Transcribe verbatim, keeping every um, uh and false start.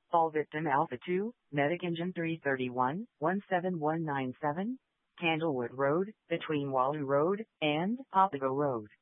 All victim Alpha two, Medic Engine three thirty-one, one seven one nine seven, Candlewood Road, between Wallu Road and Papago Road.